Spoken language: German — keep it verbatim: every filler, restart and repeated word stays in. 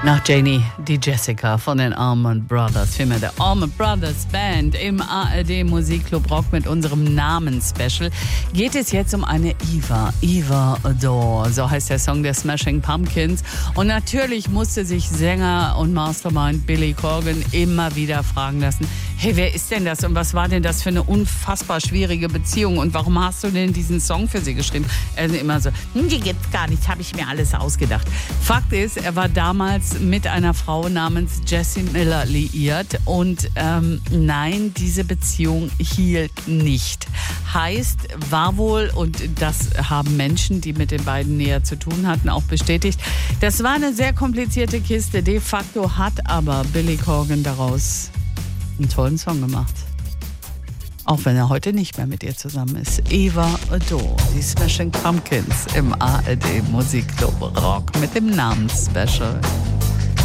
Nach Janie, die Jessica von den Allman Brothers, vielmehr der Allman Brothers Band im A R D Musikclub Rock mit unserem Namensspecial, geht es jetzt um eine Eva, Eva Adore, so heißt der Song der Smashing Pumpkins. Und natürlich musste sich Sänger und Mastermind Billy Corgan immer wieder fragen lassen, hey, wer ist denn das und was war denn das für eine unfassbar schwierige Beziehung und warum hast du denn diesen Song für sie geschrieben? Er ist immer so, hm, die gibt's gar nichts, habe ich mir alles ausgedacht. Fakt ist, er war damals mit einer Frau namens Jessie Miller liiert und ähm, nein, diese Beziehung hielt nicht. Heißt, war wohl, und das haben Menschen, die mit den beiden näher zu tun hatten, auch bestätigt, das war eine sehr komplizierte Kiste. De facto hat aber Billy Corgan daraus einen tollen Song gemacht. Auch wenn er heute nicht mehr mit ihr zusammen ist. Eva Adore, die Smashing Pumpkins im A R D Musikclub Rock mit dem Namensspecial.